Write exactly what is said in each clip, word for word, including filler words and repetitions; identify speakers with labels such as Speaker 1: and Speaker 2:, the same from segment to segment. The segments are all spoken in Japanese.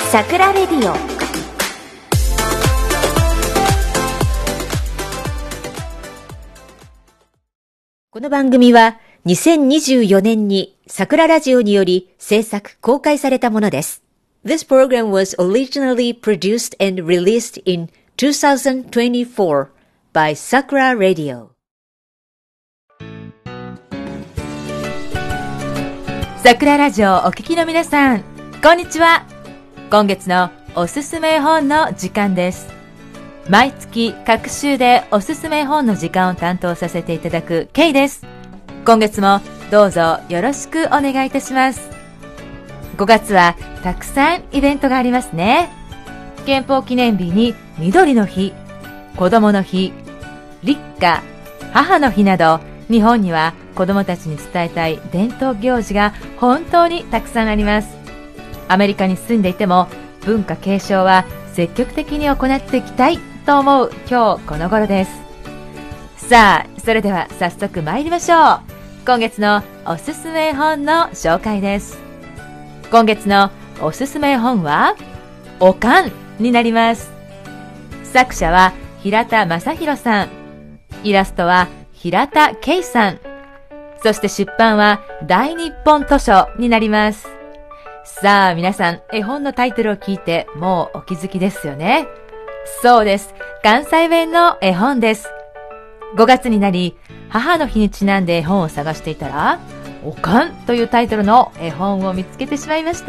Speaker 1: さくらレディオ。この番組はにせんにじゅうよねんにさくらラジオにより制作公開されたものです。This program was originally produced and released in twenty twenty-four by Sakura Radio。
Speaker 2: さくらラジオお聞きの皆さん、こんにちは。今月のおすすめ本の時間です。毎月各週でおすすめ本の時間を担当させていただくケイです。今月もどうぞよろしくお願いいたします。ごがつはたくさんイベントがありますね。憲法記念日に緑の日、子供の日、立夏、母の日など、日本には子供たちに伝えたい伝統行事が本当にたくさんあります。アメリカに住んでいても文化継承は積極的に行っていきたいと思う今日この頃です。さあ、それでは早速参りましょう。今月のおすすめ本の紹介です。今月のおすすめ本はおかんになります。作者は平田正宏さん、イラストは平田圭さん、そして出版は大日本図書になります。さあ皆さん、絵本のタイトルを聞いてもうお気づきですよね。そうです、関西弁の絵本です。ごがつになり、母の日にちなんで絵本を探していたら、おかんというタイトルの絵本を見つけてしまいました。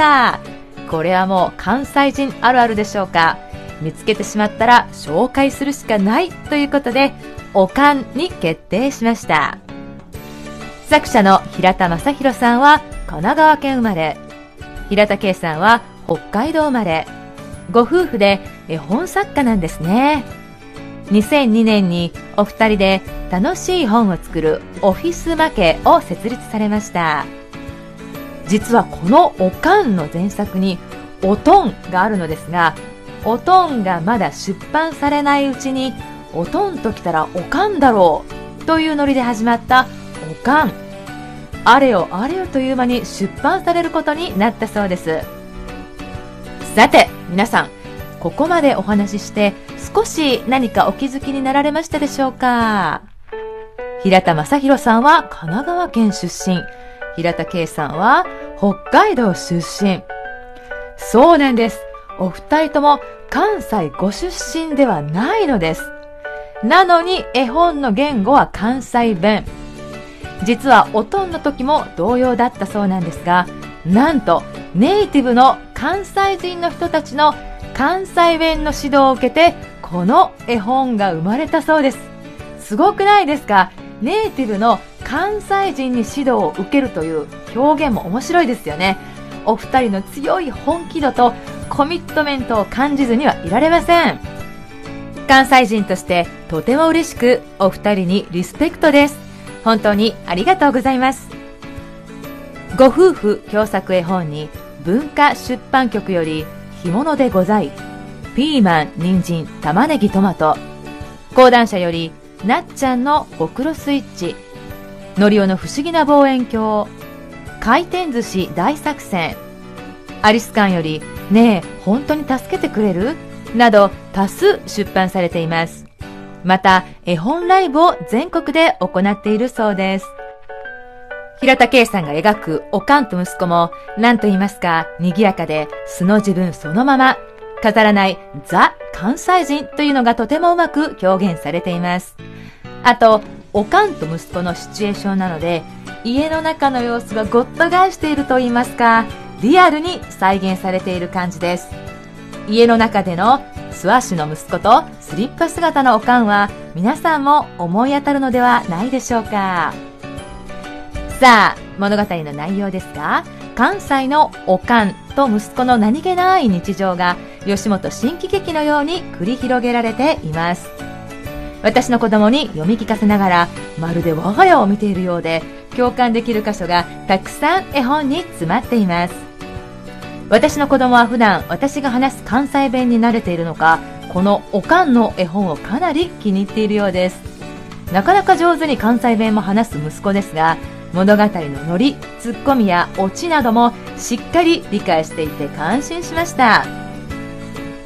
Speaker 2: これはもう関西人あるあるでしょうか。見つけてしまったら紹介するしかないということで、おかんに決定しました。作者の平田正宏さんは神奈川県生まれ、平田圭さんは北海道生まれ、ご夫婦で絵本作家なんですね。にせんにねんにお二人で楽しい本を作るオフィスマケを設立されました。実はこのおかんの前作におとんがあるのですが、おとんがまだ出版されないうちに、おとんときたらおかんだろうというノリで始まったおかん。あれよあれよという間に出版されることになったそうです。さて皆さん、ここまでお話しして少し何かお気づきになられましたでしょうか。平田正宏さんは神奈川県出身、平田圭さんは北海道出身。そうなんです、お二人とも関西ご出身ではないのです。なのに絵本の言語は関西弁。実はおとんの時も同様だったそうなんですが、なんとネイティブの関西人の人たちの関西弁の指導を受けて、この絵本が生まれたそうです。すごくないですか。ネイティブの関西人に指導を受けるという表現も面白いですよね。お二人の強い本気度とコミットメントを感じずにはいられません。関西人としてとても嬉しく、お二人にリスペクトです。本当にありがとうございます。ご夫婦共作絵本に文化出版局より干物でござい、ピーマン、人参、玉ねぎ、トマト、講談社よりなっちゃんのほくろスイッチ、のりおの不思議な望遠鏡、回転寿司大作戦、アリス館よりねえ本当に助けてくれるなど多数出版されています。また絵本ライブを全国で行っているそうです。平田圭さんが描くおかんと息子も何と言いますか、賑やかで素の自分そのまま、飾らないザ関西人というのがとてもうまく表現されています。あとおかんと息子のシチュエーションなので、家の中の様子がごった返していると言いますか、リアルに再現されている感じです。家の中での素足の息子とスリッパ姿のおかんは皆さんも思い当たるのではないでしょうか。さあ物語の内容ですが、関西のおかんと息子の何気ない日常が吉本新喜劇のように繰り広げられています。私の子供に読み聞かせながら、まるで我が家を見ているようで共感できる箇所がたくさん絵本に詰まっています。私の子供は普段私が話す関西弁に慣れているのか、このおかんの絵本をかなり気に入っているようです。なかなか上手に関西弁も話す息子ですが、物語のノリ、ツッコミやオチなどもしっかり理解していて感心しました。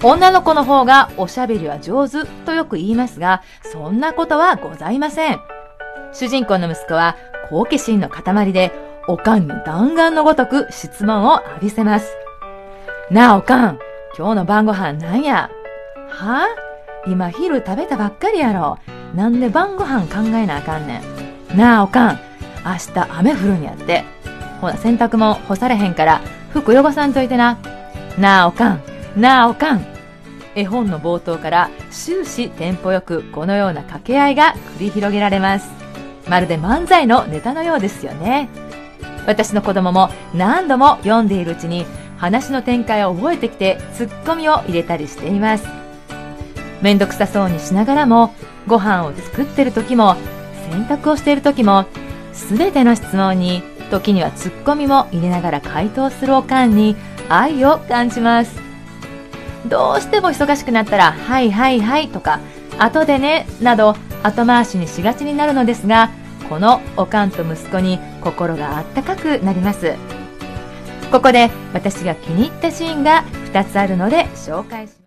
Speaker 2: 女の子の方がおしゃべりは上手とよく言いますが、そんなことはございません。主人公の息子は好奇心の塊で、おかんに弾丸のごとく質問を浴びせます。なあおかん、今日の晩ご飯なんや？はぁ？今昼食べたばっかりやろ。なんで晩ご飯考えなあかんねん。なあおかん、明日雨降るんやって。ほな洗濯も干されへんから服汚さんといてな。なあおかん、なあおかん。絵本の冒頭から終始テンポよくこのような掛け合いが繰り広げられます。まるで漫才のネタのようですよね。私の子供も何度も読んでいるうちに話の展開を覚えてきてツッコミを入れたりしています。めんどくさそうにしながらも、ご飯を作ってる時も洗濯をしている時も、すべての質問に時にはツッコミも入れながら回答するおかんに愛を感じます。どうしても忙しくなったらはいはいはいとか後でねなど後回しにしがちになるのですが、このおかんと息子に心があったかくなります。ここで私が気に入ったシーンがふたつあるので紹介します。